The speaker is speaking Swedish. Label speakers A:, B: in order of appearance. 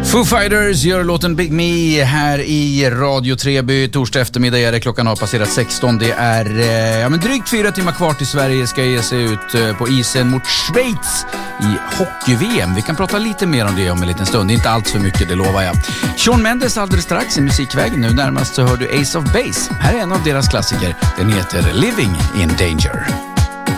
A: Foo Fighters gör låten Big Me här i Radio Treby. Torsdag eftermiddag är det, klockan har passerat 16. Det är drygt 4 timmar kvar till Sverige ska ge sig ut på isen mot Schweiz i hockey-VM. Vi kan prata lite mer om det om en liten stund. Inte allt för mycket, det lovar jag. Shawn Mendes alldeles strax i musikvägen. Nu närmast så hör du Ace of Base. Här är en av deras klassiker. Den heter Living in Danger.